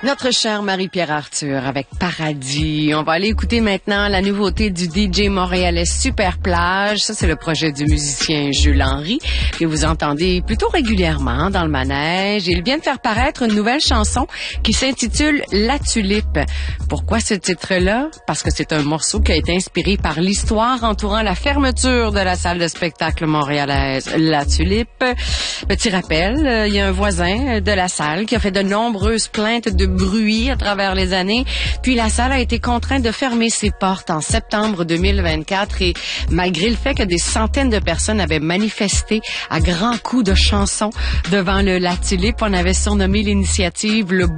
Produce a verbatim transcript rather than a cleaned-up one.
Notre chère Marie-Pierre Arthur avec Paradis. On va aller écouter maintenant la nouveauté du D J montréalais Super Plage. Ça, c'est le projet du musicien Jules Henry que vous entendez plutôt régulièrement dans le manège. Il vient de faire paraître une nouvelle chanson qui s'intitule La Tulipe. Pourquoi ce titre-là? Parce que c'est un morceau qui a été inspiré par l'histoire entourant la fermeture de la salle de spectacle montréalaise La Tulipe. Petit rappel, il y a un voisin de la salle qui a fait de nombreuses plaintes de bruit à travers les années. Puis la salle a été contrainte de fermer ses portes en septembre deux mille vingt-quatre et malgré le fait que des centaines de personnes avaient manifesté à grands coups de chansons devant le La Tulipe, on avait surnommé l'initiative le